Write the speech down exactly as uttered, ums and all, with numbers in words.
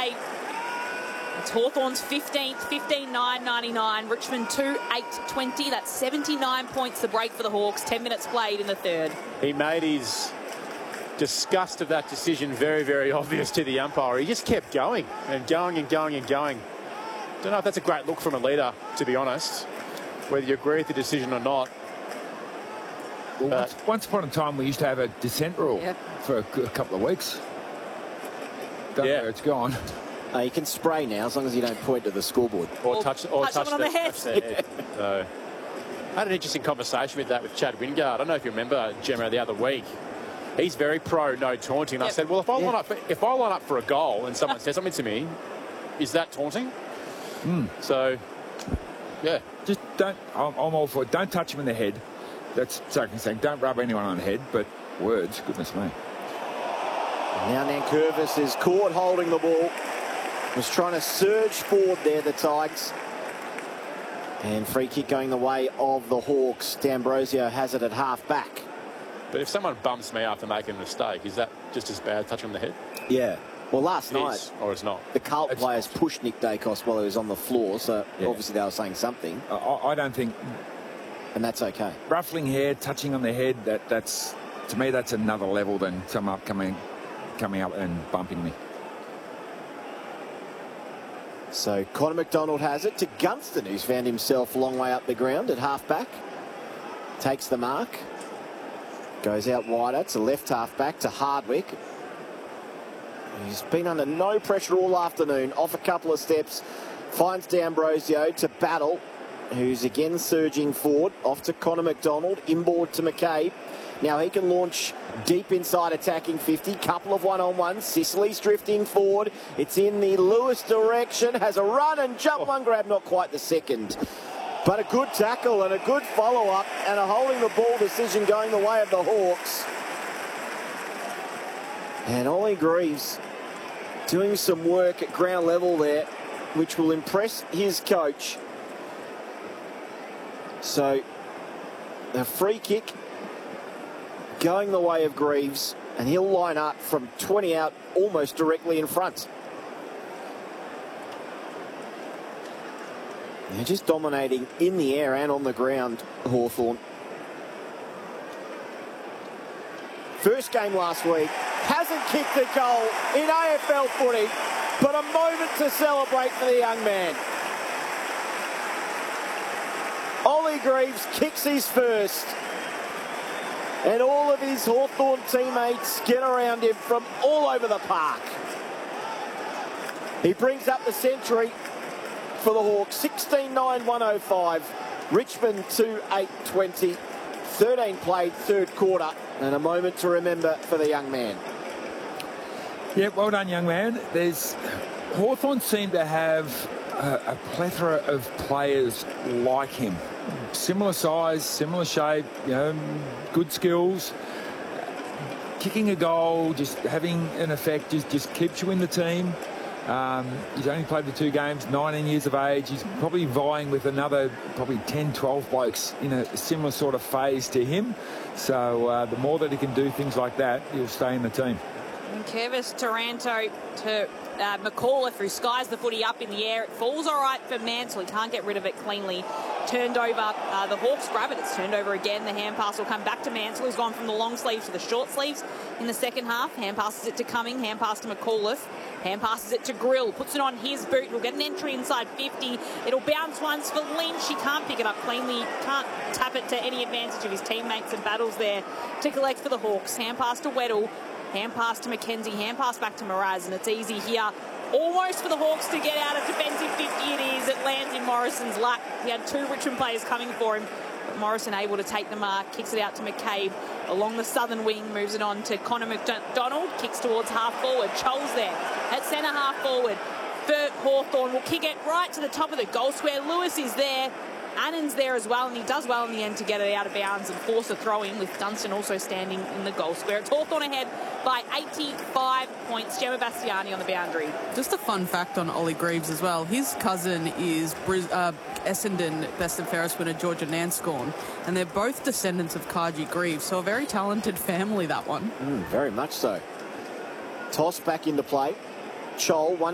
play. It's Hawthorn's fifteenth, fifteen nine ninety-nine. Richmond two eight twenty. That's seventy-nine points the break for the Hawks. ten minutes played in the third. He made his disgust of that decision very, very obvious to the umpire. He just kept going and going and going and going. Don't know if that's a great look from a leader, to be honest, whether you agree with the decision or not. Well, once, once upon a time, we used to have a dissent rule yep. for a, a couple of weeks. Don't yeah. know where it's gone. Uh, you can spray now as long as you don't point to the scoreboard. Or, or touch, or touch, touch, touch the, on the head. touch the head. So, I had an interesting conversation with that with Chad Wingard. I don't know if you remember, Gemma, the other week. He's very pro no taunting. And yep. I said, well, if I, yeah. line up for, if I line up for a goal and someone says something to me, is that taunting? Mm. So, yeah. Just don't, I'm, I'm all for it. Don't touch him in the head. That's so I can say, don't rub anyone on the head, but words, goodness me. Now Nankervis is caught holding the ball. Was trying to surge forward there, the Tigers. And free kick going the way of the Hawks. D'Ambrosio has it at half back. But if someone bumps me after making a mistake, is that just as bad, touching on the head? Yeah. Well, last It night, is, or it's not. the Carlton It's players pushed Nick Dacos while he was on the floor, so Yeah. obviously they were saying something, I, I don't think and that's okay. ruffling hair, touching on the head, that that's, to me, that's another level than someone up coming, coming up and bumping me. So Connor McDonald has it to Gunston, who's found himself a long way up the ground at half-back. Takes the mark. Goes out wider to left half-back to Hardwick. He's been under no pressure all afternoon. Off a couple of steps. Finds D'Ambrosio to Battle, who's again surging forward. Off to Connor McDonald. Inboard to McCabe. Now he can launch deep inside attacking fifty. Couple of one-on-ones. Sicily's drifting forward. It's in the Lewis direction. Has a run and jump. One grab, not quite the second. But a good tackle and a good follow-up and a holding the ball decision going the way of the Hawks. And Ollie Greaves doing some work at ground level there, which will impress his coach. So, a free kick going the way of Greaves, and he'll line up from twenty out almost directly in front. They're just dominating in the air and on the ground, Hawthorn. First game last week, hasn't kicked a goal in A F L footy, but a moment to celebrate for the young man. Ollie Greaves kicks his first, and all of his Hawthorn teammates get around him from all over the park. He brings up the century for the Hawks, sixteen nine one oh five. Richmond two eight twenty. thirteen played, third quarter, and a moment to remember for the young man. Yeah, well done, young man. There's Hawthorn seem to have a, a plethora of players like him. Similar size, similar shape, you know, good skills. Kicking a goal, just having an effect, just, just keeps you in the team. Um, he's only played the two games, nineteen years of age. He's probably vying with another probably ten, twelve blokes in a similar sort of phase to him. So uh, the more that he can do things like that, he'll stay in the team. And Kevis Taranto to uh, McAuliffe, who skies the footy up in the air. It falls all right for Mansell. He can't get rid of it cleanly. Turned over. Uh, the Hawks grab it. It's turned over again. The hand pass will come back to Mansell, who's gone from the long sleeves to the short sleeves in the second half. Hand passes it to Cumming. Hand pass to McAuliffe. Hand passes it to Grill. Puts it on his boot. We'll get an entry inside fifty. It'll bounce once for Lynch. He can't pick it up cleanly. Can't tap it to any advantage of his teammates and battles there to collect for the Hawks. Hand pass to Weddle. Hand pass to McKenzie. Hand pass back to Mraz. And it's easy here. Almost for the Hawks to get out of defensive fifty it is. It lands in Morrison's lap. He had two Richmond players coming for him. But Morrison able to take the mark. Kicks it out to McCabe. Along the southern wing. Moves it on to Connor McDonald. Kicks towards half forward. Choles there at centre half forward. For Hawthorn will kick it right to the top of the goal square. Lewis is there. Annan's there as well, and he does well in the end to get it out of bounds and force a throw in, with Dunstan also standing in the goal square. It's Hawthorn ahead by eighty-five points. Gemma Bastiani on the boundary. Just a fun fact on Ollie Greaves as well. His cousin is Bris uh, Essendon Best and Fairest winner Georgia Nanscorn, and they're both descendants of Kaji Greaves, so a very talented family, that one. Mm, very much so. Toss back into play. Chol, one